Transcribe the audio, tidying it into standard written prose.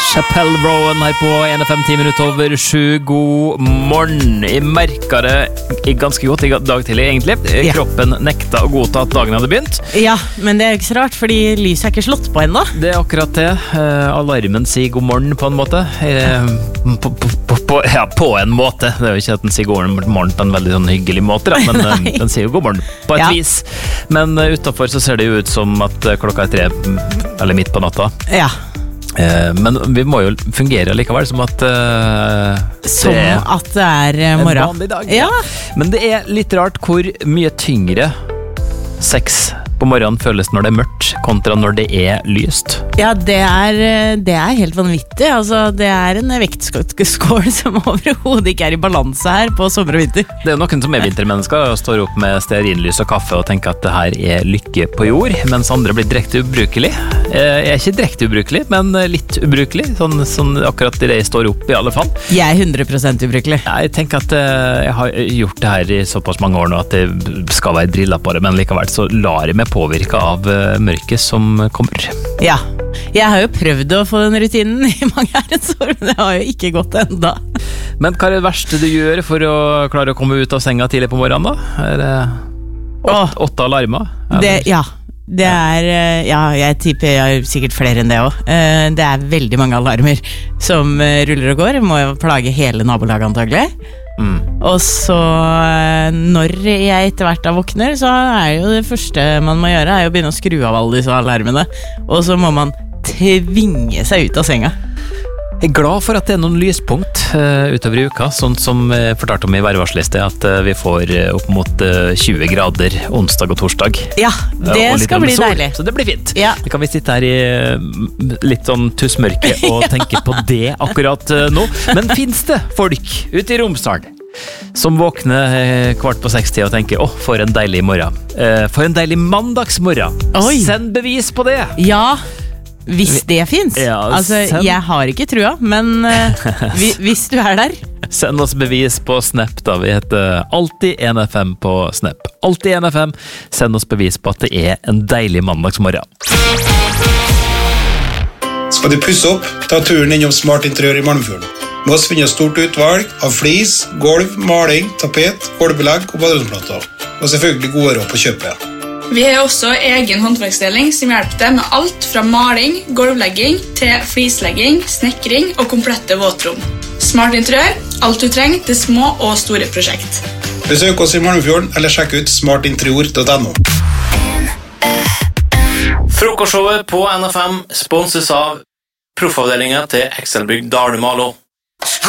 Chappelle Rowan her på 1:05, 10 minutter over 7. God morgen. Jeg merket det ganske godt i dag tidlig, egentlig. Ja. Kroppen nekta å godta at dagen hadde begynt. Ja, men det er jo ikke så rart, fordi lyset er ikke slått på ennå. Det er akkurat det. Alarmen sier god morgen på en måte. På en måte. Det er jo ikke at den sier god morgen på en veldig sånn hyggelig måte, da, men den sier jo god morgen på et vis. Men utenfor så ser det jo ut som at klokka er 3, eller midt på natta. Ja. Men vi må jo fungere likevel som at Som at det er morgen. En vanlig dag. Ja. Men det er litt rart hvor mye tyngre sex på morgenen føles når det er mørkt kontra når det er lyst. Ja, det er helt vanvittig. Altså, det er en vektskål som overhodet ikke er i balanse her på sommer og vinter. Det er jo noen som er vintermennesker og står opp med stearinlys og kaffe og tenker at det her er lykke på jord, mens andre blir direkte ubrukelig. Jeg er ikke direkte ubrukelig, men litt ubrukelig, sånn akkurat i det jeg står opp i alle fall. Jeg er 100% ubrukelig. Jeg tenker at jeg har gjort det her i såpass mange år nå at det skal være drillet på det, men likevel så lar jeg meg påvirke av mørket som kommer. Ja, jeg har jo prøvd å få den rutinen i mange herrens år, men det har jo ikke gått enda. Men hva er det verste du gjør for å klare å komme ut av senga tidlig på morgenen da? Er det 8 alarmer? Det er, jeg tipper jeg har sikkert flere enn det også. Det er veldig mange alarmer som ruller og går. Må jo plage hele nabolaget antagelig. Og så når jeg etter hvert våkner, så er jo det første man må gjøre er å begynne å skru av alle disse alarmene. Og så må man tvinge seg ut av senga. Jeg er glad for at det er noen lyspunkt utover i uka, sånn som jeg fortalte om i værvarsliste, at vi får opp mot 20 grader onsdag og torsdag. Ja, det skal bli deilig. Så det blir fint. Ja. Det kan vi sitte her i litt sånn tussmørke og tenke på det akkurat nå. Men finnes det folk ute i Romsdalen som våkner 5:15 og tenker, for en deilig morgen. For en deilig mandagsmorgen. Oi. Send bevis på det. Ja, hvis det finnes. Ja, altså, jeg har ikke trua, men hvis du er der. Send oss bevis på Snap da. Vi heter Alltid1FM på Snap. Alltid1FM. Send oss bevis på at det er en deilig mandagsmorgen. Skal du pusse opp, ta turen innom Smart Interiør i Malmfjorden. Med oss finner stort utvalg av flis, gulv, maling, tapet, gulvbelegg og badromsplater. Og selvfølgelig gode råd på kjøpet. Vi har også egen håndverksdeling som hjelper deg med alt fra maling, gulvlegging til flislegging, snekring og komplette våtrom. Smart Interiør, alt du trenger til små og store prosjekt. Besøk oss i Malmfjorden eller sjekk ut smartinterior.no. Frokostshowet på NFM sponses av proffavdelingen til Excelbygg Dalumalo.